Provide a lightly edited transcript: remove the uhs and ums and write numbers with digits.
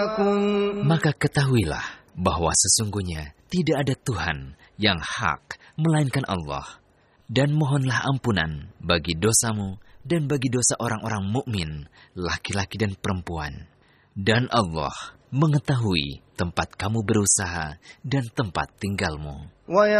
Maka ketahuilah bahwa sesungguhnya tidak ada Tuhan yang hak melainkan Allah. Dan mohonlah ampunan bagi dosamu dan bagi dosa orang-orang mukmin, laki-laki dan perempuan. Dan Allah mengetahui tempat kamu berusaha dan tempat tinggalmu.